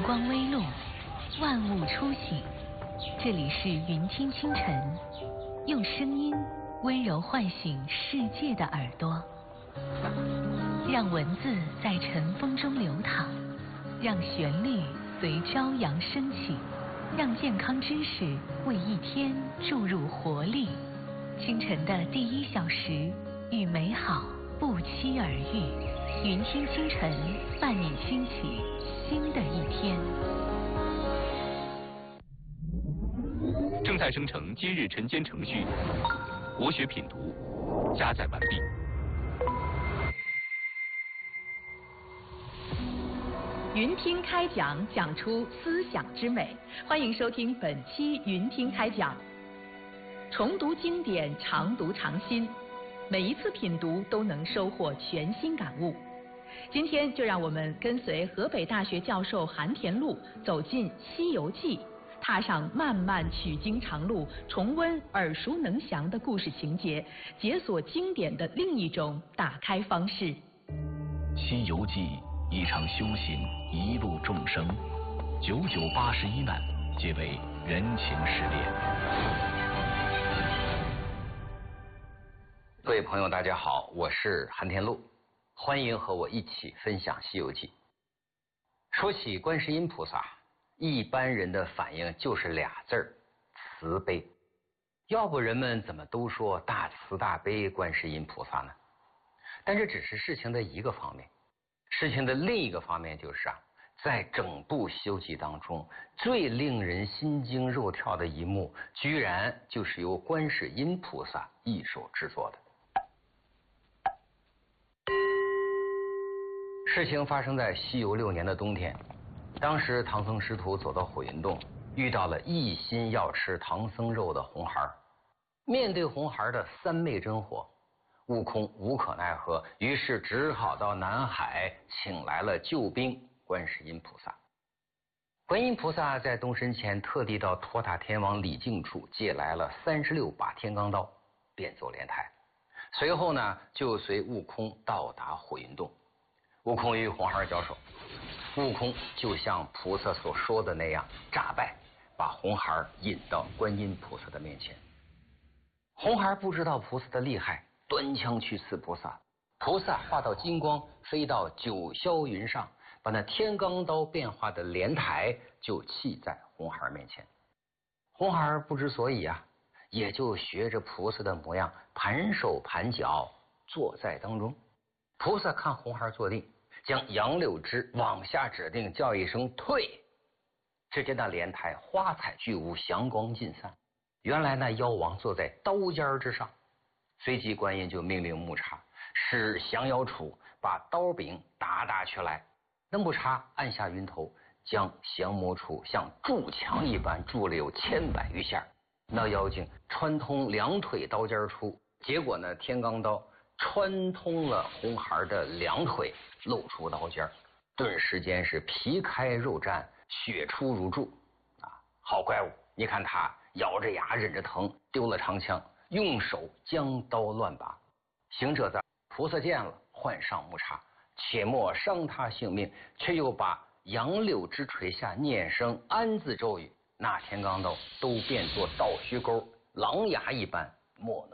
光微露，万物初醒。这里是云听清晨，用声音温柔唤醒世界的耳朵，让文字在晨风中流淌，让旋律随朝阳升起，让健康知识为一天注入活力。清晨的第1小时，与美好不期而遇。云听清晨，伴你轻启新的一天。 正在生成今日晨间程序，国学品读加载完毕。 云听开讲，讲出思想之美。欢迎收听本期云听开讲。重读经典，常读常新，每一次品读都能收获全新感悟。今天就让我们跟随河北大学教授韩田禄走进《西游记》，踏上漫漫取经长路，重温耳熟能详的故事情节，解锁经典的另一种打开方式。《 西游记》一场修行，一路众生，9981难，皆为人情试炼。 各位朋友大家好，我是韩田禄，欢迎和我一起分享《西游记》。说起观世音菩萨，一般人的反应就是俩字儿：慈悲。要不人们怎么都说大慈大悲观世音菩萨呢？但这只是事情的一个方面，事情的另一个方面就是在整部《西游记》当中，最令人心惊肉跳的一幕，居然就是由观世音菩萨一手制作的。事情发生在西游6年的冬天，当时唐僧师徒走到火云洞，遇到了一心要吃唐僧肉的红孩儿。面对红孩儿的3昧真火，悟空无可奈何，于是只好到南海请来了救兵观世音菩萨。观音菩萨在动身前特地到托塔天王李靖处借来了36把天罡刀，变奏莲台。随后呢，就随悟空到达火云洞。悟空与红孩交手，悟空就像菩萨所说的那样诈败，把红孩引到观音菩萨的面前。红孩不知道菩萨的厉害，端枪去刺菩萨。菩萨化道金光，飞到九霄云上，把那天罡刀变化的莲台就弃在红孩面前。红孩不知所以也就学着菩萨的模样，盘手盘脚坐在当中。菩萨看红孩坐定，将杨柳枝往下指定，叫一声退。只见那莲台花彩俱无，祥光尽散。原来那妖王坐在刀尖之上。随即观音就命令木叉使降妖杵把刀柄打去来。那木叉按下云头，将降魔杵像筑墙一般筑了有1000百余下。那妖精穿通2腿刀尖出，结果呢，天罡刀穿通了红孩的2腿，露出刀尖，顿时间是皮开肉绽，血出如注好怪物！你看他咬着牙忍着疼，丢了长枪，用手将刀乱拔。行者在菩萨见了，换上木叉，且莫伤他性命，却又把杨柳枝垂下念声安字咒语，那天罡刀都变作倒须钩，狼牙一般，莫能